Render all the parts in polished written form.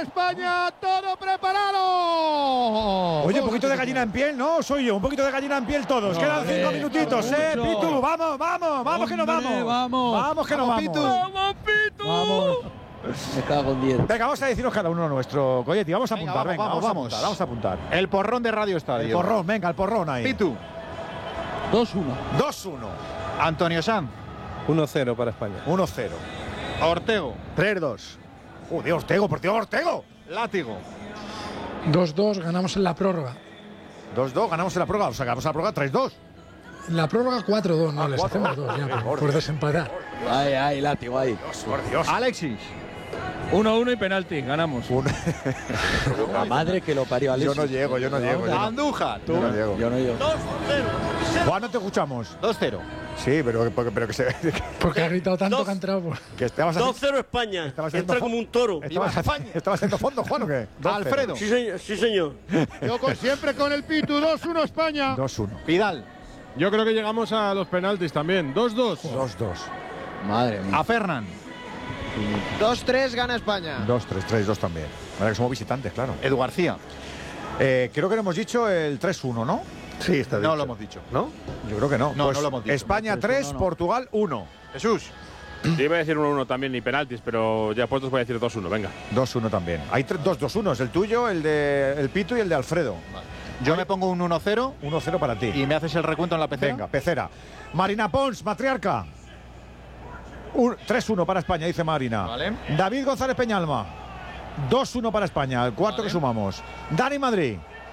España, todo preparado. Oye, un poquito de gallina en piel, ¿no? Soy yo, un poquito de gallina en piel todos. Quedan 5 minutitos, Pitu, vamos, que nos vamos. Vamos, que nos vamos. Pitu. ¡Vamos, Pitu! Vamos. Me cago en 10. Venga, vamos a decirnos cada uno nuestro Coyetti. Vamos a apuntar, vamos a apuntar. El porrón de Radio Estadio. El porrón, venga, el porrón ahí. Pitu. 2-1. 2-1. Antonio Sanz. 1-0 para España. 1-0. Ortego. 3-2. Joder, Ortego, por Dios, Ortego. Látigo. 2-2, ganamos en la prórroga. 2-2, ganamos en la prórroga. O sea, ganamos en la prórroga 3-2. En la prórroga 4-2, no, les 4-2. hacemos 2 ya, por desempatar. Ay, látigo, ahí. Por Dios. Alexis. 1-1 y penalti, ganamos. La madre que lo parió, Alex. Yo no llego. Andújar. Yo no llego. Yo no llego. Juan, no te escuchamos. 2-0. Sí, pero que se Porque ha gritado tanto que ha entrado por... que estabas 2-0 España. Entra como un toro. ¿Estabas haciendo fondo, Juan, o qué? 2-0. Alfredo. Sí, señor. Yo siempre con el Pitu, 2-1 España. 2-1. Pidal. Yo creo que llegamos a los penaltis también. 2-2. 2-2. Madre mía. A Fernan. 2-3 gana España. 2-3, 3-2 también. Ahora que somos visitantes, claro. Edu García. Creo que no hemos dicho el 3-1, ¿no? Sí, está dicho. No lo hemos dicho. ¿No? Yo creo que no. No, Pues no lo hemos dicho. España 3, Portugal 1. Jesús. Yo iba a decir 1-1 también, ni penaltis, pero ya puestos voy a decir 2-1, venga. 2-1 también. Hay 2-2-1, el tuyo, el de el Pitu y el de Alfredo. Yo me pongo un 1-0. 1-0 para ti. Y me haces el recuento en la pecera. Venga, pecera. Marina Pons, matriarca. 3-1 para España, dice Marina. Vale. David González Peñalma. 2-1 para España, el cuarto que sumamos. Dani Madrid.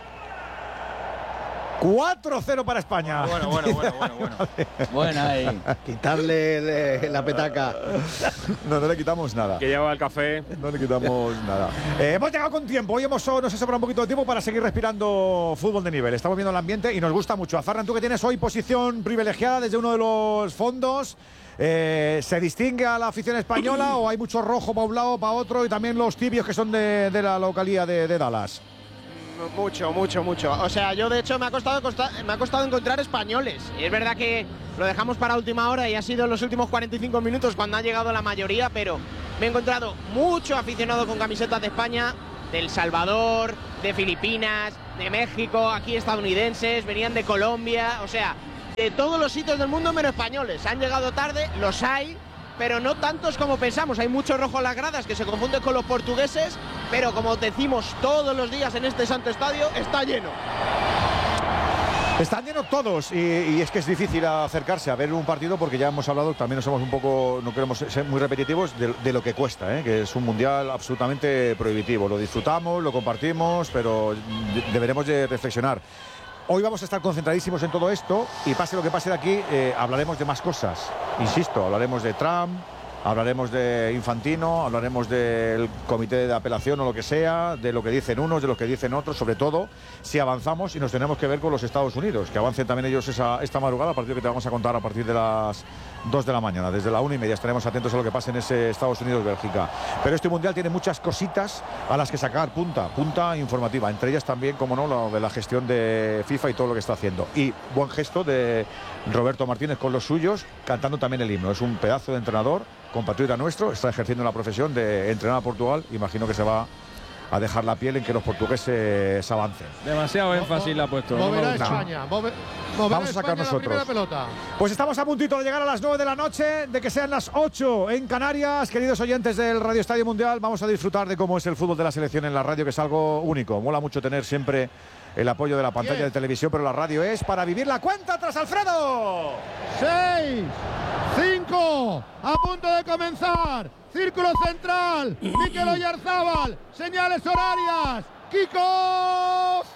4-0 para España. Bueno. Buena ahí. Quitarle la petaca. No le quitamos nada. Que lleva el café. No le quitamos nada. Hemos llegado con tiempo. Hoy nos ha sobrado un poquito de tiempo para seguir respirando fútbol de nivel. Estamos viendo el ambiente y nos gusta mucho. Ferran, tú que tienes hoy posición privilegiada desde uno de los fondos. ¿Se distingue a la afición española o hay mucho rojo para un lado, para otro y también los tibios que son de la localía de Dallas? Mucho. O sea, yo de hecho me ha costado encontrar españoles. Y es verdad que lo dejamos para última hora y ha sido en los últimos 45 minutos cuando ha llegado la mayoría, pero me he encontrado mucho aficionado con camisetas de España, de El Salvador, de Filipinas, de México, aquí estadounidenses, venían de Colombia, o sea, de todos los sitios del mundo menos españoles. Han llegado tarde, los hay, pero no tantos como pensamos. Hay mucho rojo en las gradas que se confunde con los portugueses, pero como decimos todos los días en este santo estadio, está lleno. Están llenos todos y es que es difícil acercarse a ver un partido porque ya hemos hablado, también somos un poco, no queremos ser muy repetitivos de lo que cuesta, que es un mundial absolutamente prohibitivo. Lo disfrutamos, lo compartimos, pero deberemos de reflexionar. Hoy vamos a estar concentradísimos en todo esto y pase lo que pase de aquí, hablaremos de más cosas. Insisto, hablaremos de Trump, hablaremos de Infantino, hablaremos del comité de apelación o lo que sea, de lo que dicen unos, de lo que dicen otros, sobre todo si avanzamos y nos tenemos que ver con los Estados Unidos, que avancen también ellos esta madrugada, partido que te vamos a contar a partir de las 2 de la mañana, desde la 1:30 estaremos atentos a lo que pase en ese Estados Unidos-Bélgica. Pero este Mundial tiene muchas cositas a las que sacar punta informativa, entre ellas también, como no, lo de la gestión de FIFA y todo lo que está haciendo. Y buen gesto de Roberto Martínez con los suyos, cantando también el himno. Es un pedazo de entrenador, compatriota nuestro, está ejerciendo la profesión de entrenar a Portugal. Imagino que se va a dejar la piel en que los portugueses avancen. Demasiado énfasis le ha puesto. Moverá España. Vamos a sacar nosotros. Pues estamos a puntito de llegar a las 9 de la noche, de que sean las 8 en Canarias. Queridos oyentes del Radio Estadio Mundial, vamos a disfrutar de cómo es el fútbol de la selección en la radio, que es algo único. Mola mucho tener siempre el apoyo de la pantalla de televisión, pero la radio es para vivir la cuenta tras Alfredo. 6, 5, a punto de comenzar. Círculo central, Mikel Oyarzábal, señales horarias, kickoff,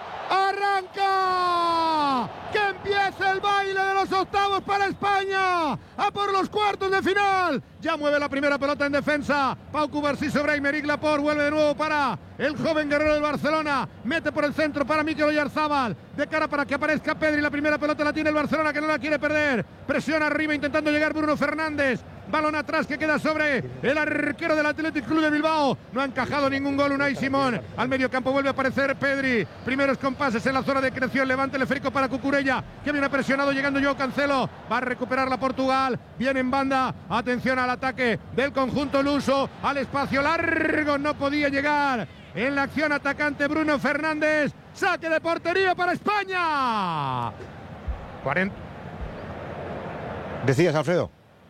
arranca, que empiece el baile de los octavos para España, a por los cuartos de final. Ya mueve la primera pelota en defensa, Pau Cubarsí sobre Aymeric Laporte, vuelve de nuevo para el joven guerrero del Barcelona, mete por el centro para Mikel Oyarzábal, de cara para que aparezca Pedri, la primera pelota la tiene el Barcelona que no la quiere perder, presiona arriba intentando llegar Bruno Fernández, balón atrás que queda sobre el arquero del Athletic Club de Bilbao. No ha encajado ningún gol Unai Simón. Al medio campo vuelve a aparecer Pedri. Primeros compases en la zona de creación. Levante el esférico para Cucurella, que viene presionado llegando Joao Cancelo. Va a recuperar la Portugal. Viene en banda. Atención al ataque del conjunto luso. Al espacio largo no podía llegar. En la acción atacante Bruno Fernández. Saque de portería para España. 40. Decías, Alfredo.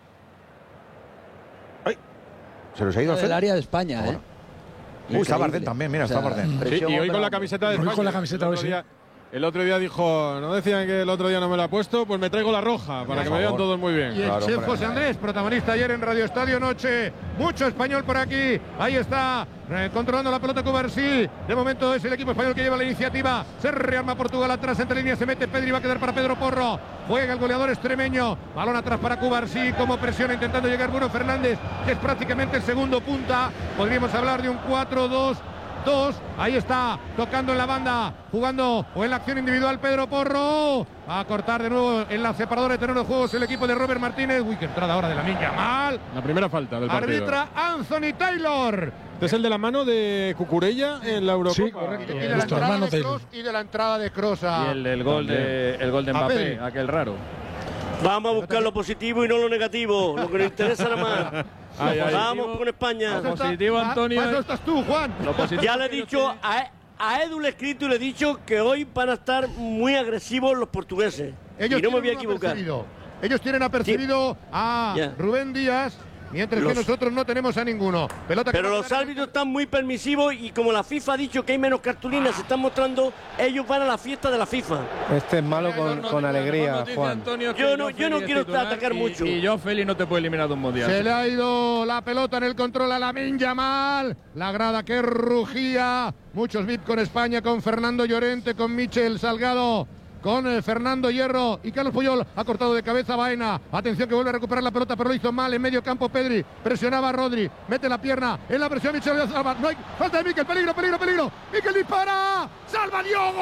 Ay, se los ha ido Del Alfredo. área de España, Está Bardem también, mira, está Bardem. Sí, y hoy con la camiseta de Hoy España. con la camiseta hoy, sí. El otro día dijo, no decían que el otro día no me la he puesto, pues me traigo la roja para que me vean todos muy bien. Y el chef José Andrés, protagonista ayer en Radio Estadio Noche. Mucho español por aquí. Ahí está, controlando la pelota Cubarsí. De momento es el equipo español que lleva la iniciativa. Se rearma Portugal atrás, entre líneas se mete Pedri, va a quedar para Pedro Porro. Juega el goleador extremeño. Balón atrás para Cubarsí, como presiona intentando llegar Bruno Fernández, que es prácticamente el segundo punta. Podríamos hablar de un 4-2. Ahí está, tocando en la banda, jugando o en la acción individual Pedro Porro. A cortar de nuevo en la separadora de terreno de juegos el equipo de Robert Martínez. Uy, qué entrada ahora de Lamine Yamal. La primera falta del partido. Arbitra Anthony Taylor. Este es el de la mano de Cucurella en la Eurocopa. Sí, correcto. Y de la entrada de Kroos y de la entrada de Kroos. Y el gol de Mbappé, Pedri. aquel raro. Vamos a buscar lo positivo y no lo negativo, lo que nos interesa nada más. Vamos con España. Lo positivo, Antonio. Para eso estás tú, Juan. Ya le he dicho a Edu, le he escrito y le he dicho que hoy van a estar muy agresivos los portugueses. Ellos y no me voy a tienen equivocar. apercibido. Ellos tienen apercibido a Ya. Rubén Díaz, mientras que nosotros no tenemos a ninguno. Pelota que Pero va a los quedar- árbitros están muy permisivos y como la FIFA ha dicho que hay menos cartulinas, se están mostrando, ellos van a la fiesta de la FIFA. Este es malo con alegría, Juan. Yo no quiero atacar mucho. Y yo, Félix, no te puede eliminar de un mundial. Se le ha ido la pelota en el control a Lamine Yamal. La grada que rugía. Muchos VIP con España, con Fernando Llorente, con Michel Salgado, con Fernando Hierro y Carlos Puyol. Ha cortado de cabeza Baena. Atención que vuelve a recuperar la pelota, pero lo hizo mal en medio campo Pedri. Presionaba a Rodri. Mete la pierna en la presión. Michel salva. No hay falta de Mikel. Peligro. Mikel dispara. Salva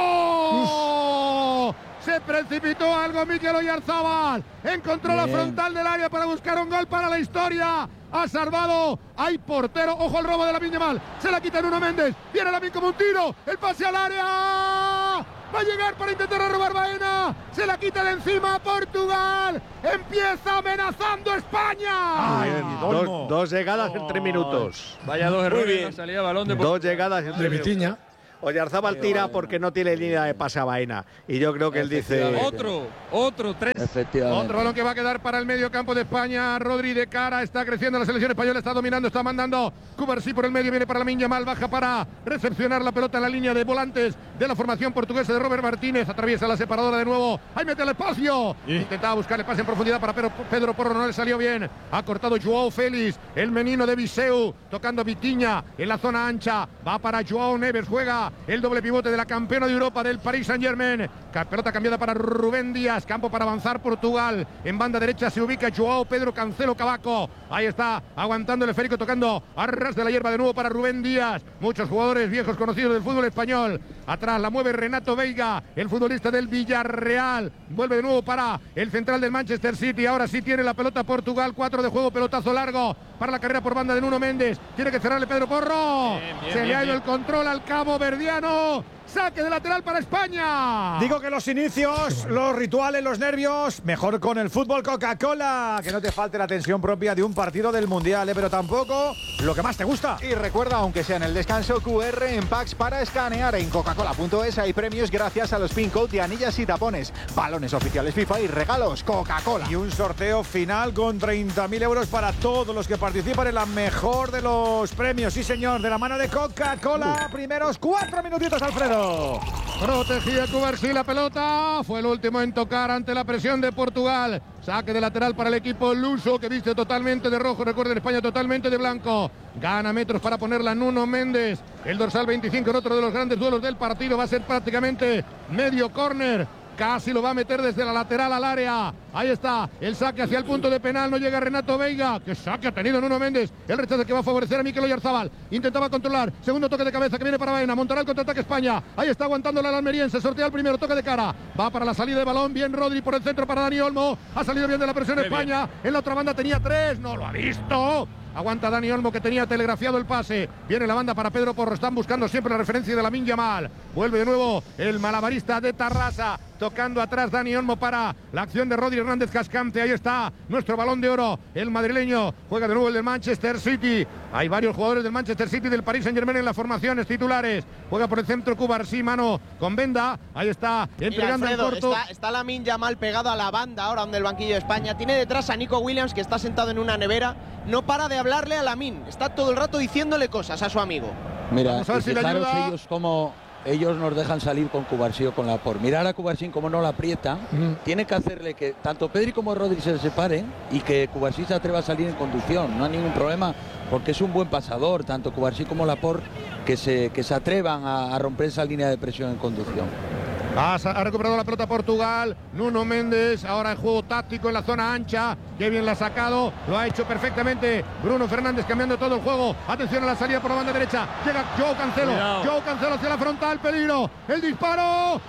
Diogo. Se precipitó algo Mikel Oyarzábal. Encontró la frontal del área para buscar un gol para la historia. Ha salvado. Hay portero. Ojo al robo de Lamine Yamal. Se la quita Nuno Méndez. Viene Lamine como un tiro. El pase al área. Va a llegar para intentar robar Baena. Se la quita de encima Portugal. Empieza amenazando España. Dos llegadas en 3 minutos. Vaya dos errores en la salida de balón de Dos llegadas en 3 minutos. Vitiña. Oyarzábal tira porque no tiene línea de pase a Baena. Y yo creo que él dice... Otro, tres. Efectivamente. Otro balón que va a quedar para el medio campo de España. Rodri de cara, está creciendo la selección española, está dominando, está mandando. Cubarsí por el medio, viene para Lamine Yamal, baja para recepcionar la pelota en la línea de volantes de la formación portuguesa de Robert Martínez. Atraviesa la separadora de nuevo. Ahí mete el espacio. Intentaba buscar el pase en profundidad para Pedro Porro, no le salió bien. Ha cortado Joao Félix, el menino de Viseu, tocando Vitiña en la zona ancha. Va para Joao Neves, juega el doble pivote de la campeona de Europa del Paris Saint-Germain. Pelota cambiada para Rubén Díaz, campo para avanzar Portugal. En banda derecha se ubica Joao Pedro Cancelo Cavaco. Ahí está, aguantando el esférico, tocando a ras de la hierba de nuevo para Rubén Díaz. Muchos jugadores viejos conocidos del fútbol español. Atrás la mueve Renato Veiga, el futbolista del Villarreal. Vuelve de nuevo para el central del Manchester City. Ahora sí tiene la pelota Portugal. 4 de juego, pelotazo largo para la carrera por banda de Nuno Méndez. Tiene que cerrarle Pedro Porro. Se le ha ido el control al cabo verdiano. Saque de lateral para España. Digo que los inicios, los rituales, los nervios, mejor con el fútbol Coca-Cola. Que no te falte la tensión propia de un partido del Mundial, pero tampoco lo que más te gusta. Y recuerda, aunque sea en el descanso, QR en packs para escanear. En coca-cola.es hay premios gracias a los pin code de anillas y tapones, balones oficiales FIFA y regalos Coca-Cola. Y un sorteo final con 30.000 euros para todos los que participan en la mejor de los premios. Sí, señor, de la mano de Coca-Cola. Primeros 4 minutitos, Alfredo. Protegía Cubarsí la pelota. Fue el último en tocar ante la presión de Portugal. Saque de lateral para el equipo luso, que viste totalmente de rojo. Recuerden, España totalmente de blanco. Gana metros para ponerla Nuno Méndez. El dorsal 25 en otro de los grandes duelos del partido. Va a ser prácticamente medio córner. casi lo va a meter desde la lateral al área. Ahí está, el saque hacia el punto de penal, no llega Renato Veiga. ¡Qué saque ha tenido Nuno Méndez! El rechazo que va a favorecer a Mikel Oyarzabal. Intentaba controlar, segundo toque de cabeza que viene para Baena, montará el contraataque España. Ahí está aguantándole al almeriense, sortea el primero, toque de cara. Va para la salida de balón, bien Rodri por el centro para Dani Olmo. Ha salido bien de la presión España. En la otra banda tenía 3, no lo ha visto. Aguanta Dani Olmo que tenía telegrafiado el pase. Viene la banda para Pedro Porro. Están buscando siempre la referencia de Lamine Yamal. Vuelve de nuevo el malabarista de Tarrasa. Tocando atrás Dani Olmo para la acción de Rodri Hernández Cascante. Ahí está nuestro Balón de Oro. El madrileño juega de nuevo el del Manchester City. Hay varios jugadores del Manchester City y del Paris Saint-Germain en las formaciones titulares. Juega por el centro Cubarsí, mano con Benda. Ahí está entregando en corto. Está Lamine Yamal pegado a la banda ahora donde el banquillo de España. Tiene detrás a Nico Williams que está sentado en una nevera. No para de hablarle a Lamine. Está todo el rato diciéndole cosas a su amigo. Mira, fijaros ellos cómo ellos nos dejan salir con Cubarsí o con Laporte. Mirar a Cubarsí como no la aprieta. Tiene que hacerle que tanto Pedri como Rodri se separen y que Cubarsí se atreva a salir en conducción. No hay ningún problema porque es un buen pasador, tanto Cubarsí como Laporte, que se atrevan a romper esa línea de presión en conducción. Ha recuperado la pelota Portugal. Nuno Méndez, ahora el juego táctico en la zona ancha. Qué bien la ha sacado, lo ha hecho perfectamente Bruno Fernández cambiando todo el juego. Atención a la salida por la banda derecha. Llega Joao Cancelo. Joao Cancelo hacia la frontal, peligro. El disparo.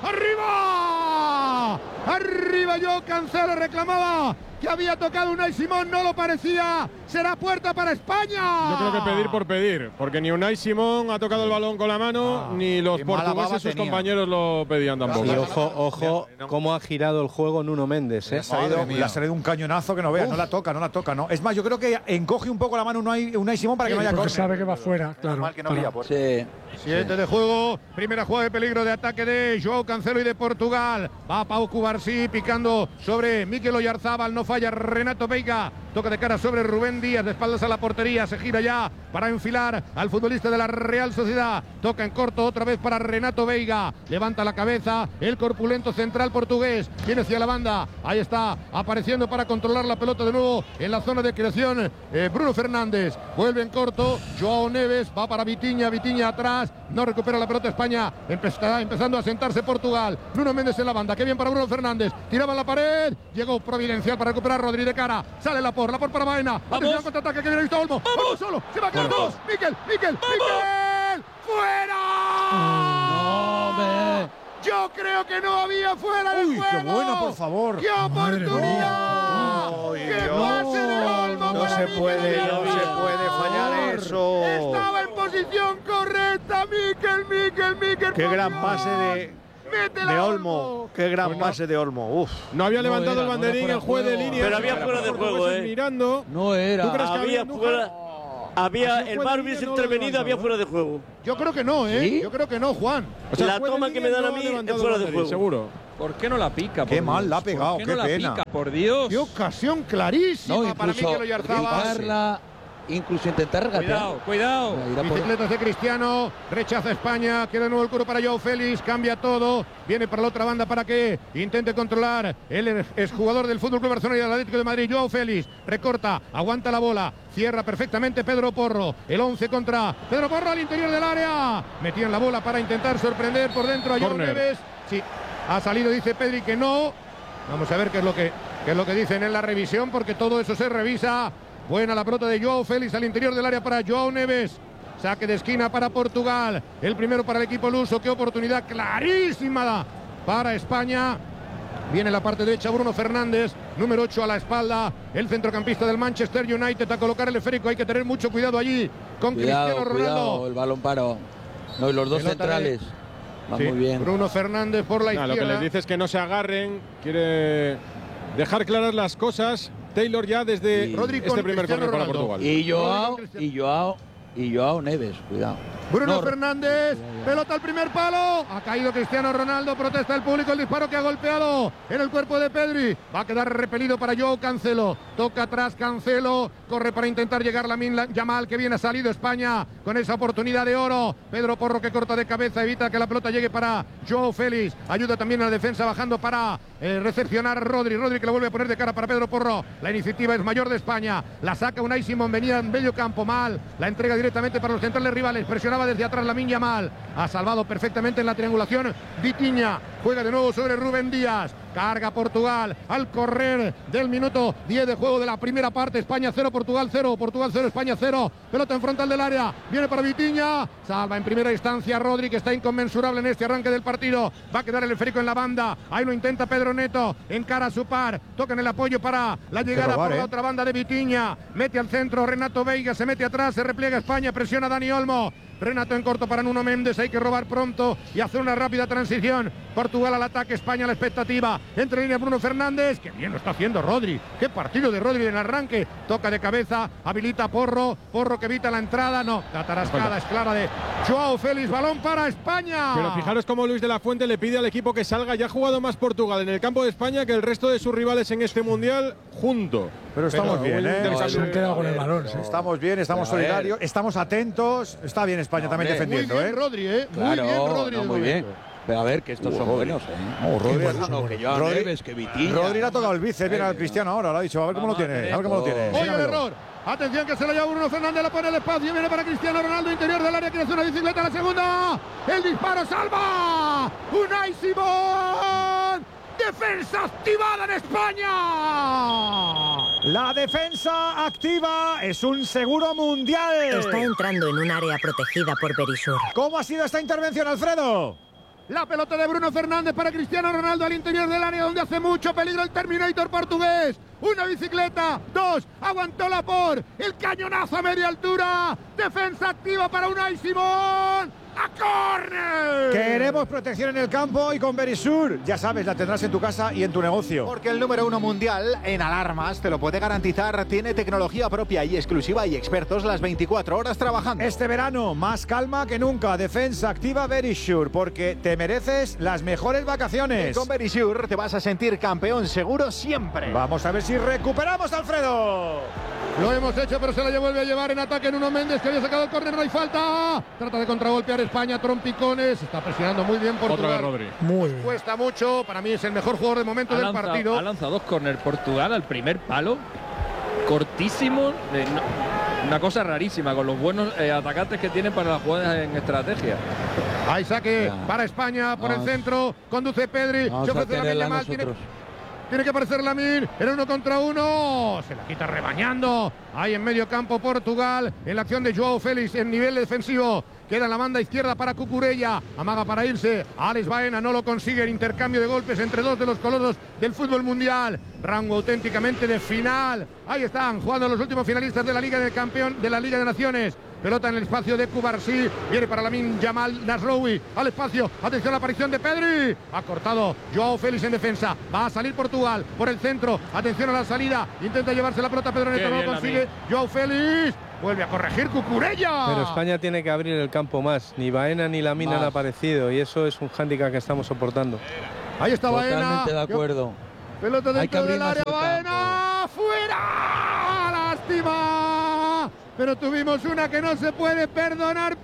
¡Arriba! ¡Arriba! Joao Cancelo reclamaba que había tocado Unai Simón, no lo parecía. Será puerta para España. Yo creo que pedir por pedir, porque ni Unai Simón ha tocado el balón con la mano, ni los portugueses, sus compañeros lo pedían tampoco. Y ojo, cómo ha girado el juego Nuno Méndez. Le ha salido un cañonazo que no veas, no la toca. Es más, yo creo que encoge un poco la mano Unai Simón para que no haya corte. Sabe que va fuera, claro. Sí. 7 de juego, primera jugada de peligro de ataque de Joao Cancelo y de Portugal. Va Pau Cubarsí picando sobre Mikel Oyarzabal, no falla Renato Veiga. Toca de cara sobre Rubén Díaz, de espaldas a la portería, se gira ya para enfilar al futbolista de la Real Sociedad. Toca en corto otra vez para Renato Veiga. Levanta la cabeza el corpulento central portugués. Viene hacia la banda. Ahí está apareciendo para controlar la pelota de nuevo en la zona de creación. Bruno Fernández vuelve en corto. Joao Neves va para Vitinha. Vitinha atrás. No recupera la pelota España. Está empezando a sentarse Portugal. Nuno Méndez en la banda. Qué bien para Bruno Fernández. Tiraba la pared. Llegó providencial para recuperar Rodri de cara. Sale Laporte para Baena. Atención al contraataque que viene visto Olmo. Vamos solo. Se va a quedar dos. Mikel. ¡Fuera! No, yo creo que no había fuera de juego. ¡Qué buena, por favor! ¡Qué oportunidad! ¡Qué pase de Olmo! No se puede fallar eso. Estaba en posición correcta. Mikel. ¡Qué gran pase de Olmo! ¡Qué gran pase de Olmo! Uf. No había levantado el banderín el juez de línea. Pero había fuera de juego, mirando. No era. ¿Tú crees que había fuera? El VAR hubiese intervenido, había fuera de juego. Yo creo que no, ¿Sí? Yo creo que no, Juan. O sea, la toma que me dan a mí es fuera de juego. Seguro. ¿Por qué no la pica? Qué mal la ha pegado, qué pena. Por Dios. Qué ocasión clarísima para Mikel Oyarzabal. Incluso intentar regatear. Cuidado. Bicicletas de Cristiano, rechaza España, queda de nuevo el cuero para Joao Félix, cambia todo, viene para la otra banda para que intente controlar el exjugador del FC Barcelona y del Atlético de Madrid, Joao Félix, recorta, aguanta la bola, cierra perfectamente Pedro Porro, el 11 contra Pedro Porro al interior del área, metían la bola para intentar sorprender por dentro a Joao Neves, sí, ha salido, dice Pedri que no, vamos a ver qué es lo que dicen en la revisión, porque todo eso se revisa. Buena la pelota de Joao Félix al interior del área para Joao Neves. Saque de esquina para Portugal. El primero para el equipo luso. Qué oportunidad clarísima para España. Viene la parte derecha Bruno Fernández, número 8 a la espalda. El centrocampista del Manchester United a colocar el esférico. Hay que tener mucho cuidado allí con Cristiano Ronaldo. Cuidado, el balón paró. No, y los dos centrales. Va muy bien. Bruno Fernández por la izquierda. Lo que les dice es que no se agarren. Quiere dejar claras las cosas. Taylor ya desde este primer córner para Portugal. Y Joao Neves, cuidado. Bruno Fernández, pelota al primer palo, ha caído Cristiano Ronaldo, protesta el público, el disparo que ha golpeado en el cuerpo de Pedri, va a quedar repelido para Joao Cancelo, toca atrás Cancelo, corre para intentar llegar Lamine Yamal, que viene, ha salido España con esa oportunidad de oro, Pedro Porro que corta de cabeza, evita que la pelota llegue para Joao Félix, ayuda también a la defensa bajando para recepcionar Rodri que lo vuelve a poner de cara para Pedro Porro, la iniciativa es mayor de España, la saca Unai Simón, venía en medio campo mal, la entrega directamente para los centrales rivales, presionaba Intentaba desde atrás Lamine Yamal. Ha salvado perfectamente en la triangulación Vitinha. Juega de nuevo sobre Rubén Díaz. Carga Portugal al correr del minuto 10 de juego de la primera parte. España 0, Portugal 0. Portugal 0, España 0. Pelota en frontal del área. Viene para Vitinha. Salva en primera instancia Rodri, que está inconmensurable en este arranque del partido. Va a quedar el esférico en la banda. Ahí lo intenta Pedro Neto. Encara a su par. Toca en el apoyo para la llegada por la otra banda de Vitinha. Mete al centro Renato Veiga. Se mete atrás. Se repliega España. Presiona Dani Olmo. Renato en corto para Nuno Méndez. Hay que robar pronto y hacer una rápida transición. Portugal al ataque, España a la expectativa. Entre línea Bruno Fernández. Qué bien lo está haciendo Rodri. Qué partido de Rodri en arranque. Toca de cabeza, habilita Porro. Porro que evita la entrada. No, la tarascada es clara de Joao Félix. Balón para España. Pero fijaros cómo Luis de la Fuente le pide al equipo que salga. Ya ha jugado más Portugal en el campo de España que el resto de sus rivales en este Mundial junto. Pero estamos bien, ¿eh? Se han quedado con el balón. Sí. Estamos bien, estamos solidarios, estamos atentos. Está bien España también defendiendo, muy bien, Rodri, ¿eh? Claro, muy bien, Rodri. Muy bien. Pero a ver, que estos son buenos, ¿eh? Rodri, que Joao Neves, que Vitinha. Rodri le ha tocado el bíceps, viene al Cristiano ahora, lo ha dicho. A ver cómo lo tiene, a ver cómo lo tiene. Oye, el error. Atención que se lo lleva Bruno Fernández, la pone el espacio, viene para Cristiano Ronaldo, interior del área, quiere hacer una bicicleta a la segunda. El disparo salva. Unai Simón. Defensa activada en España. La defensa activa es un seguro mundial. Está entrando en un área protegida por Berisur. ¿Cómo ha sido esta intervención, Alfredo? La pelota de Bruno Fernández para Cristiano Ronaldo al interior del área donde hace mucho peligro el Terminator portugués. Una bicicleta, dos, aguantó Laporte, el cañonazo a media altura. Defensa activa para Unai Simón. ¡A córner! Queremos protección en el campo y con Berisur, ya sabes, la tendrás en tu casa y en tu negocio. Porque el número 1 mundial en alarmas te lo puede garantizar. Tiene tecnología propia y exclusiva y expertos las 24 horas trabajando. Este verano, más calma que nunca. Defensa activa Berisur, porque te mereces las mejores vacaciones. Y con Berisur te vas a sentir campeón seguro siempre. Vamos a ver si recuperamos a Alfredo. Lo hemos hecho, pero se la vuelve a llevar en ataque Nuno Méndez, que había sacado el córner, no hay falta. Trata de contragolpear España, trompicones. Está presionando muy bien Portugal. Otra vez Rodri. Muy bien. Cuesta mucho, para mí es el mejor jugador de momento del partido. Ha lanzado 2 córner Portugal al primer palo. Cortísimo. Una cosa rarísima, con los buenos atacantes que tienen para las jugadas en estrategia. Hay saque para España por el centro. Conduce Pedri. Se ofrece Lamine Yamal. Tiene que aparecer Lamine en 1 contra 1. Se la quita rebañando. Ahí en medio campo Portugal. En la acción de Joao Félix en nivel defensivo. Queda en la banda izquierda para Cucurella. Amaga para irse. Alex Baena no lo consigue. El intercambio de golpes entre dos de los colosos del fútbol mundial. Rango auténticamente de final. Ahí están jugando los últimos finalistas de la Liga de Campeón de la Liga de Naciones. Pelota en el espacio de Cubarsí. Viene para Lamine Yamal Nasroui. Al espacio. Atención a la aparición de Pedri. Ha cortado Joao Félix en defensa. Va a salir Portugal por el centro. Atención a la salida. Intenta llevarse la pelota Pedro Neto. No lo consigue. Joao Félix. Vuelve a corregir Cucurella. Pero España tiene que abrir el campo más. Ni Baena ni Lamine han aparecido. Y eso es un hándicap que estamos soportando. Ahí está Baena. Totalmente de acuerdo. Pelota dentro del área. Baena. ¡Fuera! ¡Lástima! Pero tuvimos una que no se puede perdonar,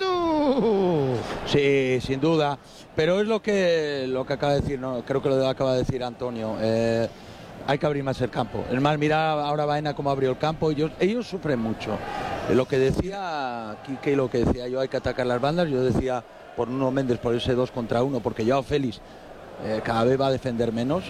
Pitu. Sí, sin duda. Pero es lo que acaba de decir, no, creo que lo acaba de decir Antonio. Hay que abrir más el campo. Es más, mira ahora Baena cómo abrió el campo. Ellos sufren mucho. Lo que decía Quique y lo que decía yo, hay que atacar las bandas. Yo decía por Nuno Méndez, por ese 2 contra 1, porque Joao Félix cada vez va a defender menos.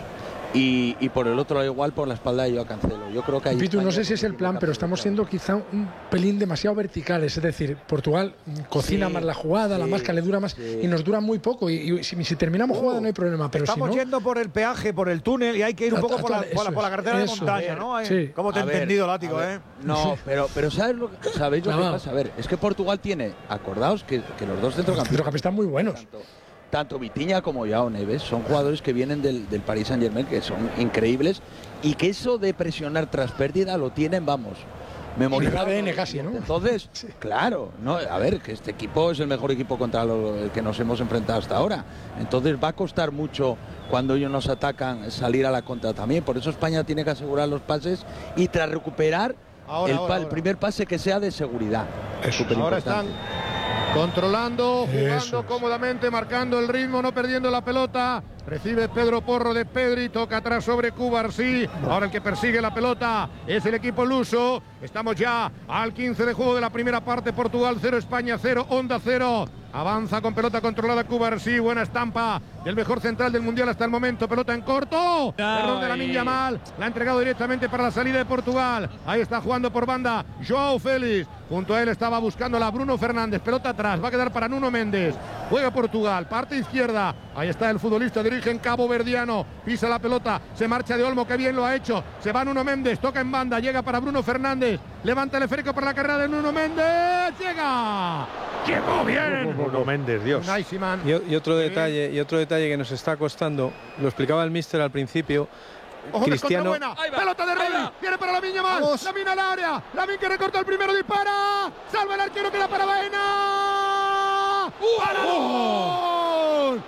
Y por el otro igual por la espalda de Joao Cancelo. Yo creo que hay Pitu, no sé si es el plan, pero estamos siendo quizá un pelín demasiado verticales. Es decir, Portugal cocina más la jugada, la máscara le dura más y nos dura muy poco. Y si terminamos jugada no hay problema. Pero estamos si no, yendo por el peaje, por el túnel y hay que ir un poco por la carretera de montaña, ¿no? Sí. ¿Cómo te he entendido, Látigo, No, pero ¿sabéis lo que pasa? A ver, es que Portugal tiene, acordaos que los dos centrocampistas están muy buenos. Tanto Vitinha como Joao Neves son jugadores que vienen del Paris Saint-Germain, que son increíbles, y que eso de presionar tras pérdida lo tienen, vamos, memorizado. ADN casi, ¿no? Entonces, claro, no, a ver, que este equipo es el mejor equipo contra el que nos hemos enfrentado hasta ahora. Entonces va a costar mucho cuando ellos nos atacan salir a la contra también. Por eso España tiene que asegurar los pases y tras recuperar el primer pase que sea de seguridad. Ahora están controlando, jugando cómodamente, marcando el ritmo, no perdiendo la pelota. Recibe Pedro Porro de Pedri, toca atrás sobre Cubarsí. Ahora el que persigue la pelota es el equipo luso. Estamos ya al 15 de juego de la primera parte. Portugal 0, España 0, Onda 0. Avanza con pelota controlada Cubarsí. Buena estampa del mejor central del mundial hasta el momento. Pelota en corto. Error de Lamine Yamal. La ha entregado directamente para la salida de Portugal. Ahí está jugando por banda Joao Félix. Junto a él estaba buscándola Bruno Fernández. Pelota atrás. Va a quedar para Nuno Méndez. Juega Portugal. Parte izquierda. Ahí está el futbolista de origen caboverdiano. Pisa la pelota. Se marcha de Olmo. Que bien lo ha hecho. Se va Nuno Méndez. Toca en banda. Llega para Bruno Fernández. Levanta el esférico para la carrera de Nuno Méndez. Llega. ¡Llegó bien! Nuno Méndez, Dios. Y otro detalle que nos está costando, lo explicaba el míster al principio. Ojo, Cristiano. Buena. Pelota de Rodri. Viene para Lamine Yamal. Lamine al área. Lamine que recorta el primero, dispara. Salva el arquero, queda para Baena. ¡Paradón!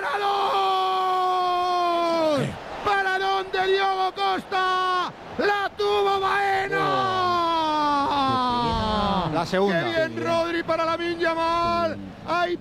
¡Paradón! ¡Paradón de Diogo Costa! ¡La tuvo Baena! La segunda. ¡Qué bien Rodri para Lamine Yamal! ¡Hay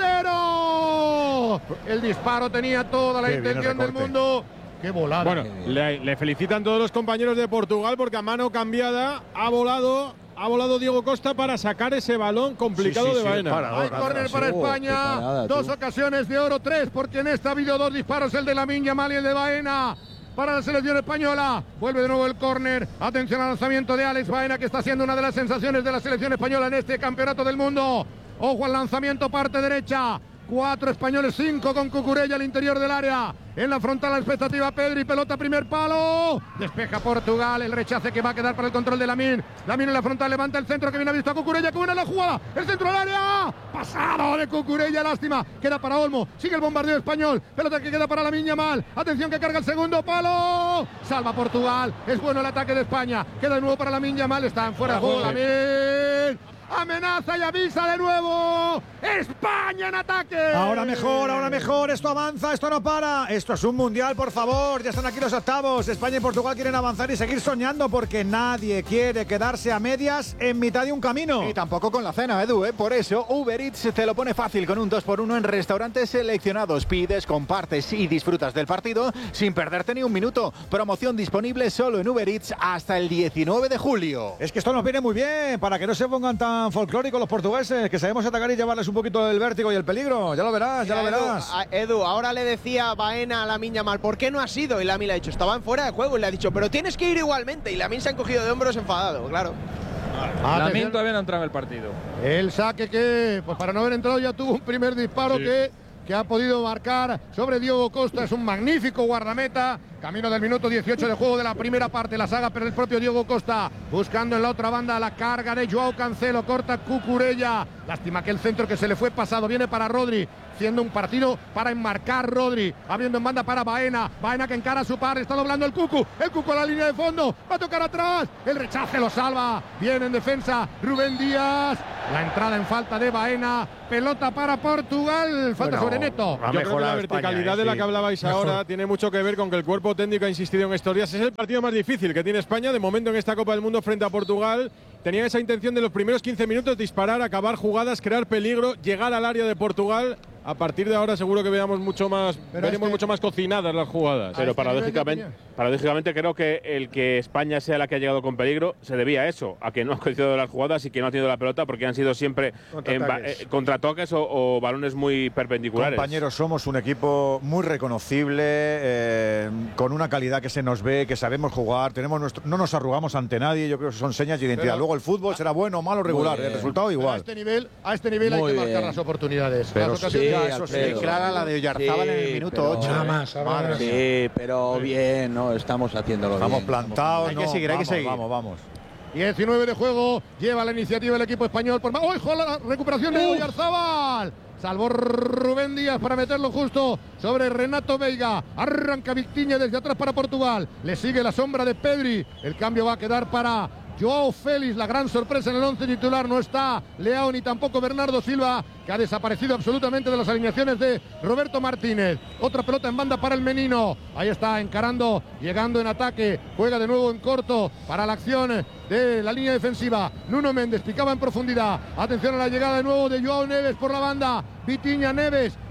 portero! El disparo tenía toda la intención del mundo. ¡Qué volada! Bueno, le felicitan todos los compañeros de Portugal porque a mano cambiada ha volado Diego Costa para sacar ese balón complicado de Baena. Hay córner para España. Dos ocasiones de oro, 3, porque en esta ha habido 2 disparos, el de Lamine Yamal y el de Baena. Para la selección española, vuelve de nuevo el córner. Atención al lanzamiento de Alex Baena, que está siendo una de las sensaciones de la selección española en este campeonato del mundo. Ojo al lanzamiento, parte derecha. 4 españoles, 5 con Cucurella al interior del área. En la frontal la expectativa Pedri, pelota primer palo. Despeja Portugal, el rechace que va a quedar para el control de Lamine. Lamine en la frontal, levanta el centro que viene visto a Cucurella. ¡Qué buena la jugada! El centro al área. Pasado de Cucurella, lástima. Queda para Olmo, sigue el bombardeo español. Pelota que queda para Lamine Yamal. Atención que carga el segundo palo. Salva Portugal. Es bueno el ataque de España. Queda de nuevo para Lamine Yamal. Está en fuera de juego Lamine. Amenaza y avisa de nuevo. España en ataque. Ahora mejor. Esto avanza, esto no para. Esto es un mundial, por favor. Ya están aquí los octavos. España y Portugal quieren avanzar y seguir soñando porque nadie quiere quedarse a medias en mitad de un camino. Y tampoco con la cena, Edu, ¿eh? Por eso Uber Eats te lo pone fácil con un 2x1 en restaurantes seleccionados. Pides, compartes y disfrutas del partido sin perderte ni un minuto. Promoción disponible solo en Uber Eats hasta el 19 de julio. Es que esto nos viene muy bien para que no se pongan tan folclóricos los portugueses, que sabemos atacar y llevarles un poquito el vértigo y el peligro. Ya lo verás. Edu, ahora le decía Baena a Lamine Yamal, ¿por qué no has ido? Y Lamine le ha dicho, estaba en fuera de juego. Y le ha dicho, pero tienes que ir igualmente. Y Lamine se ha cogido de hombros enfadado, claro. Lamine todavía no ha entrado en el partido. El saque que, pues para no haber entrado, ya tuvo un primer disparo que ha podido marcar sobre Diogo Costa. Es un magnífico guardameta. Camino del minuto 18 de juego de la primera parte. La saga, pero el propio Diogo Costa buscando en la otra banda la carga de Joao Cancelo. Corta Cucurella. Lástima que el centro que se le fue pasado viene para Rodri. Haciendo un partido para enmarcar Rodri. Abriendo en banda para Baena. Baena que encara a su par. Está doblando el Cucu. El Cucu a la línea de fondo. Va a tocar atrás. El rechace lo salva. Viene en defensa Rubén Díaz. La entrada en falta de Baena. Pelota para Portugal. Falta sobre Neto. Yo creo que la verticalidad de la que hablabais ahora tiene mucho que ver con que el cuerpo técnico ha insistido en estos días. Es el partido más difícil que tiene España de momento en esta Copa del Mundo frente a Portugal. Tenía esa intención de los primeros 15 minutos disparar, acabar jugadas, crear peligro, llegar al área de Portugal. A partir de ahora seguro que veremos mucho más cocinadas las jugadas. Pero paradójicamente creo que el que España sea la que ha llegado con peligro se debía a eso, a que no ha cogido las jugadas y que no ha tenido la pelota porque han sido siempre contratoques o balones muy perpendiculares. Compañeros, somos un equipo muy reconocible, con una calidad que se nos ve, que sabemos jugar, no nos arrugamos ante nadie. Yo creo que son señas de identidad. Luego el fútbol será bueno, malo, regular, el resultado igual. A este nivel hay que marcar las oportunidades. Pero eso sí, clara la de Oyarzábal en el minuto 8. Nada más. Sí, pero bien, no estamos haciéndolo bien. Estamos plantados. Hay que seguir. Vamos. 19 de juego, lleva la iniciativa el equipo español. ¡Ojo! La recuperación de Oyarzábal. Salvó Rubén Díaz para meterlo justo sobre Renato Veiga. Arranca Victiña desde atrás para Portugal. Le sigue la sombra de Pedri. El cambio va a quedar para Joao Félix. La gran sorpresa en el 11 titular. No está Leao ni tampoco Bernardo Silva, que ha desaparecido absolutamente de las alineaciones de Roberto Martínez. Otra pelota en banda para el menino. Ahí está encarando, llegando en ataque. Juega de nuevo en corto para la acción de la línea defensiva. Nuno Méndez picaba en profundidad. Atención a la llegada de nuevo de Joao Neves por la banda. Vitinha, Neves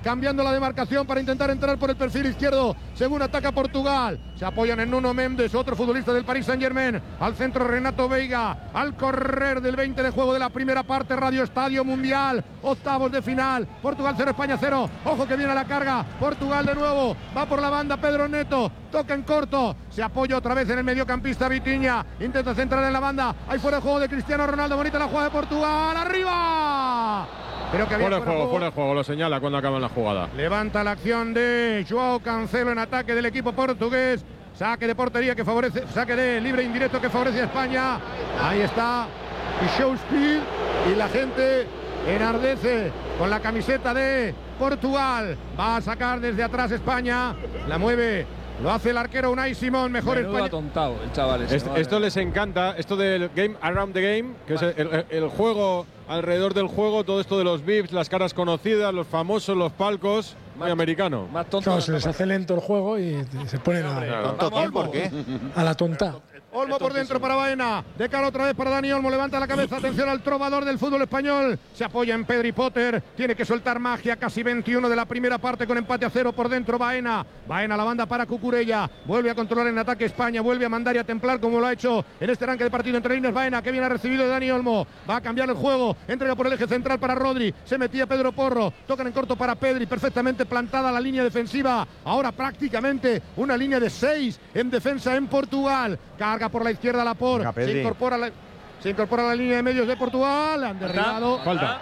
cambiando la demarcación para intentar entrar por el perfil izquierdo, según ataca Portugal. Se apoyan en Nuno Méndez, otro futbolista del Paris Saint-Germain. Al centro Renato Veiga, al correr del 20 de juego de la primera parte, Radio Estadio Mundial, octavos de final. Portugal 0, España 0. Ojo que viene la carga. Portugal de nuevo, va por la banda Pedro Neto, toca en corto, se apoya otra vez en el mediocampista Vitinha, intenta centrar en la banda, ahí fuera el juego de Cristiano Ronaldo, bonita la jugada de Portugal, arriba. Pero que fuera de juego, lo señala cuando acaba la jugada. Levanta la acción de Joao Cancelo en ataque del equipo portugués. Saque de portería que favorece, saque de libre indirecto que favorece a España. Ahí está. Y show speed. Y la gente enardece con la camiseta de Portugal. Va a sacar desde atrás España. La mueve. Lo hace el arquero Unai Simón, mejor España. Atontado el chaval ese, esto les encanta, esto del game around the game, que es el juego alrededor del juego, todo esto de los VIPs, las caras conocidas, los famosos, los palcos, muy americano. Más tonto. Claro, se les hace lento el juego y se ponen ¿Por qué? a la tonta. Olmo por dentro para Baena, de cara otra vez para Dani Olmo, levanta la cabeza, atención al trovador del fútbol español, se apoya en Pedri Potter, tiene que soltar magia, casi 21 de la primera parte con empate a 0 por dentro Baena, la banda para Cucurella, vuelve a controlar en ataque España, vuelve a mandar y a templar como lo ha hecho en este arranque de partido entre líneas Baena, que bien ha recibido de Dani Olmo, va a cambiar el juego, entrega por el eje central para Rodri, se metía Pedro Porro, tocan en corto para Pedri, perfectamente plantada la línea defensiva, ahora prácticamente una línea de 6 en defensa en Portugal, carga por la izquierda Laporte, se incorpora a la línea de medios de Portugal, han derribado.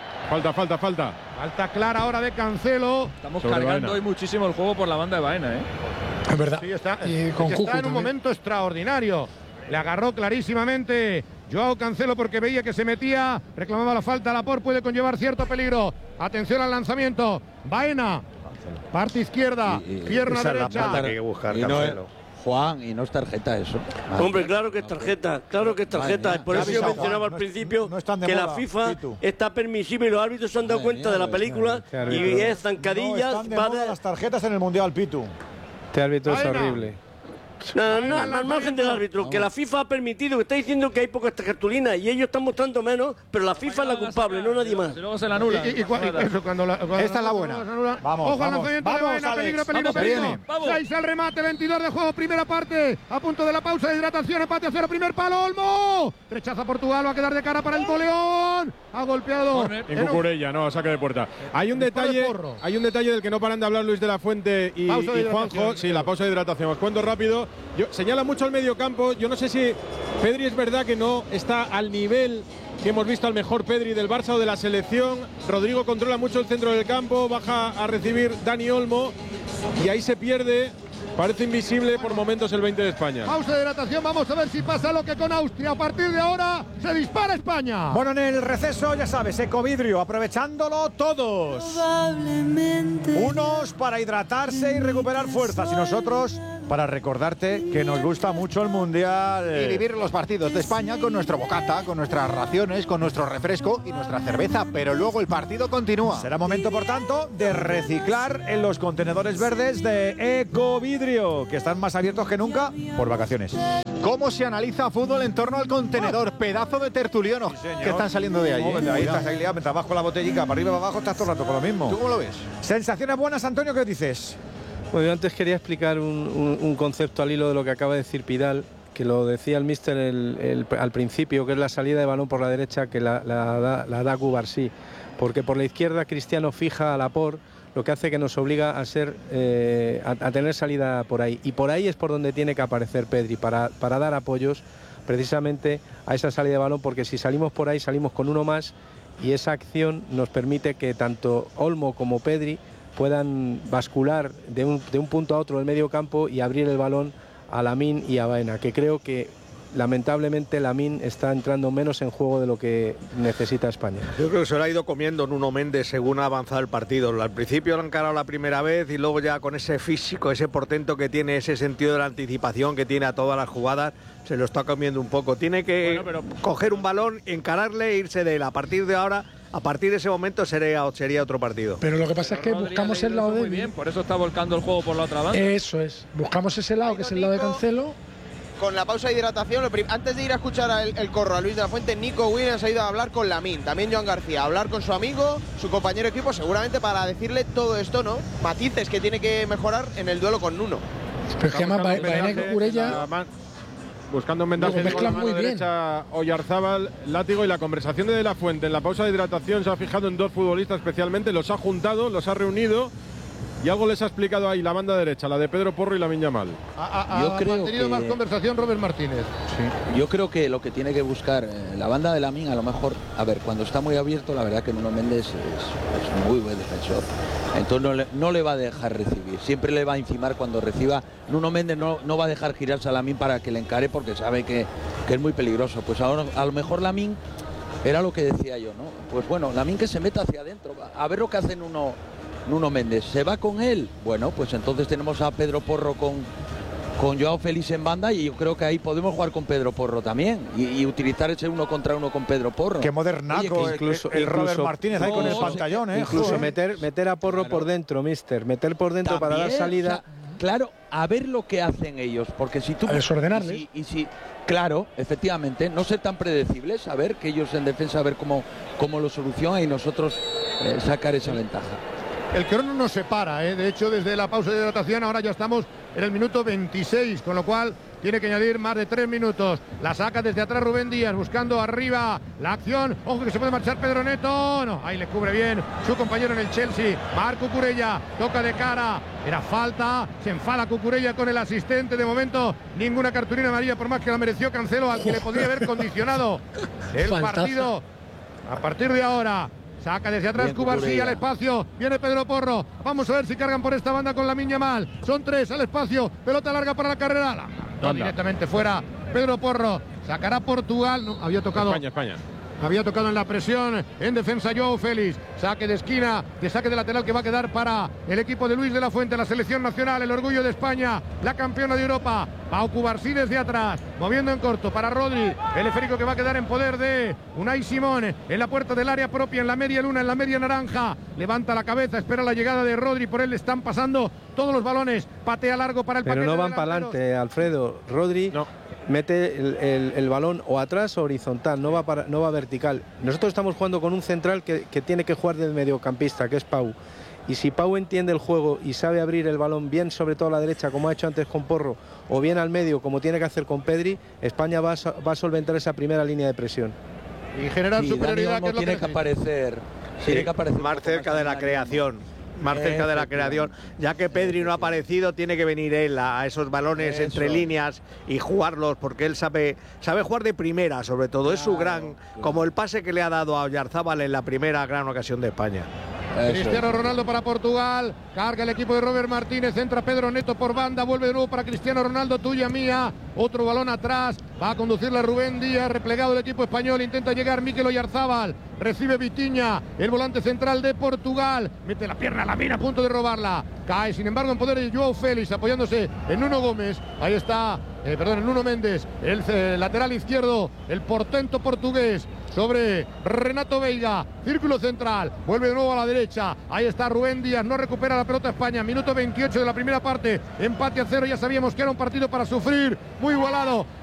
Falta clara ahora de Cancelo. Estamos cargando hoy muchísimo el juego por la banda de Baena, Es verdad. Sí, está con está en un momento extraordinario. Le agarró clarísimamente Joao Cancelo porque veía que se metía, reclamaba la falta, Laporte puede conllevar cierto peligro. Atención al lanzamiento. Baena, parte izquierda, pierna derecha. Hay que buscar Cancelo. Juan, y no es tarjeta eso. Hombre, claro que es tarjeta, Por eso yo mencionaba al principio que la FIFA está permisiva y los árbitros se han dado cuenta de la película y es zancadillas. No están de moda las tarjetas en el Mundial, Pitu. Este árbitro es horrible. No, al margen del árbitro, que la FIFA ha permitido, que está diciendo que hay pocas cartulinas y ellos están mostrando menos, pero la FIFA es la culpable, no nadie más. Luego se la anula. Esta es la buena. Vamos, ojo al lanzamiento de Baena, peligro. 6 al remate, 22 de juego, primera parte, a punto de la pausa de hidratación, empate a 0, primer palo, Olmo. Rechaza Portugal, va a quedar de cara para el goleón. Ha golpeado. En Cucurella, no, saque de puerta. Hay un detalle del que no paran de hablar Luis de la Fuente y Juanjo. Sí, la pausa de hidratación. Os cuento rápido. Señala mucho al medio campo. Yo no sé si Pedri es verdad que no está al nivel que hemos visto al mejor Pedri del Barça o de la selección. Rodrigo controla mucho el centro del campo, baja a recibir Dani Olmo y ahí se pierde. Parece invisible por momentos el 20 de España. Pausa de hidratación, vamos a ver si pasa lo que con Austria. A partir de ahora se dispara España. Bueno, en el receso, ya sabes, Ecovidrio, aprovechándolo todos. Unos para hidratarse y recuperar fuerzas y nosotros para recordarte que nos gusta mucho el Mundial. Y vivir los partidos de España con nuestro bocata, con nuestras raciones, con nuestro refresco y nuestra cerveza, pero luego el partido continúa. Será momento, por tanto, de reciclar en los contenedores verdes de Ecovidrio, que están más abiertos que nunca por vacaciones. ¿Cómo se analiza fútbol en torno al contenedor? Pedazo de tertulianos que están saliendo de ahí. Ahí estás ahí liado, mientras vas con la botellica para arriba y para abajo, estás todo el rato con lo mismo. ¿Tú cómo lo ves? Sensaciones buenas, Antonio, ¿qué dices? Bueno, yo antes quería explicar un concepto al hilo de lo que acaba de decir Pidal, que lo decía el míster al principio, que es la salida de balón por la derecha que la da Cubarsí, porque por la izquierda Cristiano fija a Laporte, lo que hace que nos obliga a tener salida por ahí, y por ahí es por donde tiene que aparecer Pedri, para dar apoyos precisamente a esa salida de balón, porque si salimos por ahí salimos con uno más y esa acción nos permite que tanto Olmo como Pedri puedan bascular de un punto a otro del medio campo y abrir el balón a Lamine y a Baena, que creo que lamentablemente Lamine está entrando menos en juego de lo que necesita España. Yo creo que se lo ha ido comiendo Nuno Méndez según ha avanzado el partido. Al principio lo han encarado la primera vez y luego ya con ese físico, ese portento que tiene, ese sentido de la anticipación que tiene a todas las jugadas, se lo está comiendo un poco. Tiene que coger un balón, encararle e irse de él. A partir de ahora, a partir de ese momento sería otro partido. Pero lo que pasa es que buscamos el lado muy bien, por eso está volcando el juego por la otra banda. Eso es, buscamos ese lado que es el lado de Cancelo. con la pausa de hidratación, antes de ir a escuchar el corro a Luis de la Fuente, Nico Williams ha ido a hablar con Lamine, también Joan García, a hablar con su amigo, su compañero de equipo, seguramente para decirle todo esto, ¿no? Matices que tiene que mejorar en el duelo con Nuno. Pero es que además Baena Cucurella buscando un vendaje con la mano derecha Oyarzábal, látigo, y la conversación de la Fuente en la pausa de hidratación se ha fijado en dos futbolistas especialmente, los ha juntado, los ha reunido y algo les ha explicado ahí la banda derecha, la de Pedro Porro y Lamine Yamal. Ha tenido más conversación Robert Martínez. Sí. Yo creo que lo que tiene que buscar la banda de Lamine, a lo mejor, a ver, cuando está muy abierto, la verdad que Nuno Méndez es muy buen defensor. Entonces no le va a dejar recibir, siempre le va a encimar cuando reciba. Nuno Méndez no va a dejar girarse a Lamine para que le encare porque sabe que es muy peligroso. Pues ahora a lo mejor Lamine era lo que decía yo, ¿no? Pues bueno, Lamine que se meta hacia adentro, a ver lo que hace Nuno Méndez. ¿Se va con él? Bueno, pues entonces tenemos a Pedro Porro con Joao Félix en banda y yo creo que ahí podemos jugar con Pedro Porro también y utilizar ese 1 contra 1 con Pedro Porro. Qué modernaco. Oye, incluso Robert Martínez ahí con el pantallón, incluso meter a Porro por dentro, mister, meter por dentro también, para dar salida. O sea, claro, a ver lo que hacen ellos, porque si tú... A desordenarles. Claro, efectivamente, no ser tan predecibles, a ver que ellos en defensa, a ver cómo lo solucionan y nosotros sacar esa ventaja. El crono no se para, de hecho desde la pausa de hidratación ahora ya estamos en el minuto 26, con lo cual tiene que añadir más de 3 minutos. La saca desde atrás Rubén Díaz, buscando arriba la acción. Ojo que se puede marchar Pedro Neto. No, ahí le cubre bien su compañero en el Chelsea, Marc Cucurella, toca de cara. Era falta, se enfada Cucurella con el asistente. De momento, ninguna cartulina amarilla, por más que la mereció Cancelo, al que le podría haber condicionado el partido. A partir de ahora, saca desde atrás Cubarsí al espacio. Viene Pedro Porro. Vamos a ver si cargan por esta banda con Lamine Yamal. Son 3 al espacio. Pelota larga para la carrera. No, directamente fuera. Pedro Porro. Sacará Portugal. No, había tocado. España. Había tocado en la presión en defensa Joao Félix. Saque de esquina, de saque de lateral que va a quedar para el equipo de Luis de la Fuente, la selección nacional, el orgullo de España, la campeona de Europa. Pau Cubarsí desde atrás, moviendo en corto para Rodri. El esférico que va a quedar en poder de Unai Simón en la puerta del área propia, en la media luna, en la media naranja. Levanta la cabeza, espera la llegada de Rodri. Por él le están pasando todos los balones. Patea largo para el paquete. Pero no van para adelante, Alfredo. Rodri mete el balón o atrás o horizontal, no va vertical. Nosotros estamos jugando con un central que tiene que jugar del mediocampista, que es Pau. Y si Pau entiende el juego y sabe abrir el balón bien, sobre todo a la derecha, como ha hecho antes con Porro, o bien al medio, como tiene que hacer con Pedri, España va a solventar esa primera línea de presión. Y generar superioridad, que es lo tiene que aparecer. Tiene que aparecer más cerca de la creación. Más cerca de la creación, ya que Pedri no ha aparecido, tiene que venir él a esos balones entre líneas y jugarlos, porque él sabe jugar de primera, sobre todo. Es su gran, como el pase que le ha dado a Oyarzábal en la primera gran ocasión de España. Cristiano Ronaldo para Portugal, carga el equipo de Robert Martínez, entra Pedro Neto por banda, vuelve de nuevo para Cristiano Ronaldo, tuya mía, otro balón atrás, va a conducirle Rubén Díaz, replegado el equipo español, intenta llegar Mikel Oyarzábal, recibe Vitinha, el volante central de Portugal, mete la pierna a la mina a punto de robarla, cae sin embargo en poder de Joao Félix, apoyándose en Nuno Gómez, ahí está, en Nuno Méndez, el lateral izquierdo, el portento portugués, sobre Renato Veiga, círculo central, vuelve de nuevo a la derecha, ahí está Rubén Díaz, no recupera la pelota España, minuto 28 de la primera parte, empate a 0, ya sabíamos que era un partido para sufrir, muy igualado.